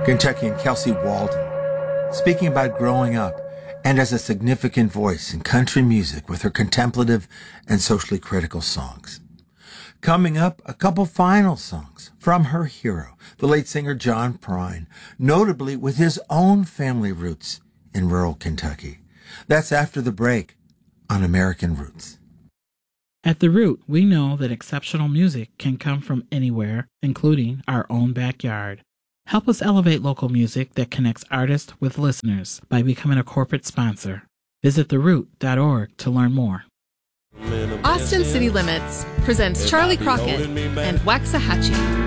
Kentuckian Kelsey Walden, speaking about growing up and as a significant voice in country music with her contemplative and socially critical songs. Coming up, a couple final songs from her hero, the late singer John Prine, notably with his own family roots in rural Kentucky. That's after the break on American Roots. At The Root, we know that exceptional music can come from anywhere, including our own backyard. Help us elevate local music that connects artists with listeners by becoming a corporate sponsor. Visit theroot.org to learn more. Austin City Limits presents Charlie Crockett and Waxahachie.